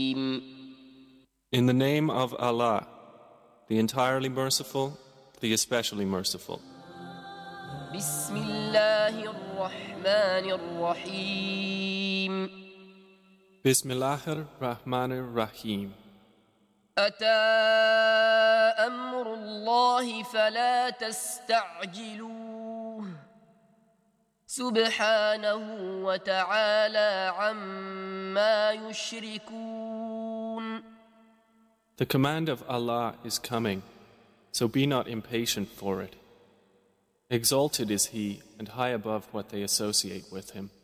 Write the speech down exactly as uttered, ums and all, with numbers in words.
In the name of Allah, the entirely merciful, the especially merciful. بسم الله الرحمن الرحيم Bismillahir Rahmanir Rahim. أتى أمر الله فلا تستعجلوه سبحانه وتعالى عما يشركون. The command of Allah is coming, so be not impatient for it. Exalted is He and high above what they associate with Him.